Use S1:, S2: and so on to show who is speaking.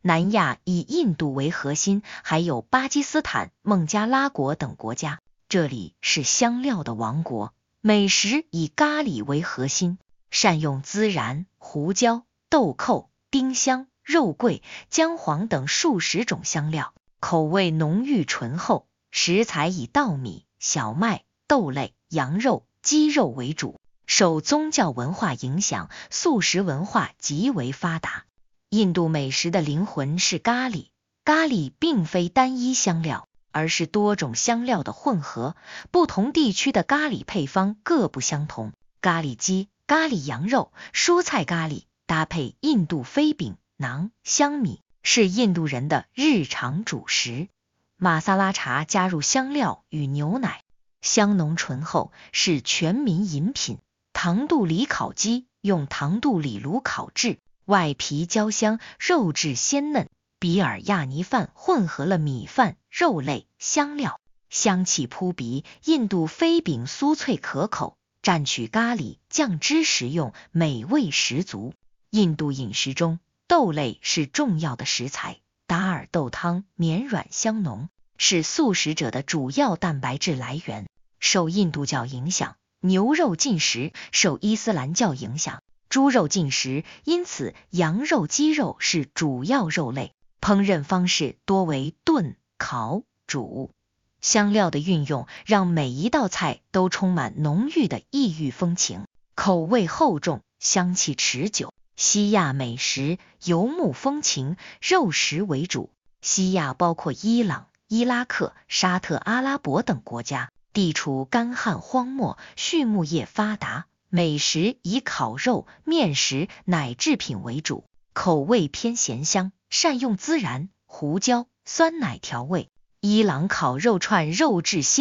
S1: 南亚以印度为核心，还有巴基斯坦、孟加拉国等国家，这里是香料的王国。美食以咖喱为核心，善用孜然、胡椒、豆蔻、丁香、肉桂、姜黄等数十种香料，口味浓郁醇厚。食材以稻米、小麦、豆类、羊肉、鸡肉为主。受宗教文化影响，素食文化极为发达。印度美食的灵魂是咖喱，咖喱并非单一香料，而是多种香料的混合，不同地区的咖喱配方各不相同。咖喱鸡、咖喱羊肉、蔬菜咖喱搭配印度飞饼、馕、香米，是印度人的日常主食。玛萨拉茶加入香料与牛奶，香浓醇厚，是全民饮品。糖肚里烤鸡用糖肚里炉烤制，外皮焦香，肉质鲜嫩。比尔亚尼饭混合了米饭、肉类、香料，香气扑鼻。印度飞饼酥脆可口，蘸取咖喱酱汁食用，美味十足。印度饮食中，豆类是重要的食材，达尔豆汤绵软香浓，是素食者的主要蛋白质来源。受印度教影响，牛肉禁食；受伊斯兰教影响，猪肉禁食，因此羊肉、鸡肉是主要肉类。烹饪方式多为炖、烤、煮。香料的运用让每一道菜都充满浓郁的异域风情，口味厚重，香气持久。西亚美食游牧风情，肉食为主。西亚包括伊朗、伊拉克、沙特阿拉伯等国家，地处干旱荒漠，畜牧业发达，美食以烤肉、面食、奶制品为主，口味偏咸香，善用孜然、胡椒、酸奶调味。伊朗烤肉串肉质鲜